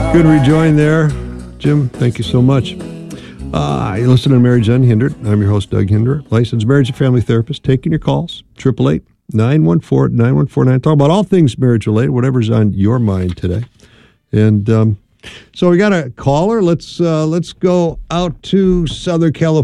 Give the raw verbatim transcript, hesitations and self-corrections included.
Good rejoin there. Jim, thank you so much. Uh, you're listening to Marriage Unhindered. I'm your host, Doug Hinder, licensed marriage and family therapist, taking your calls, eight eight eight, nine one four, nine one four nine. Talk about all things marriage related, whatever's on your mind today. And um, so we got a caller. Let's uh, let's go out to Southern California.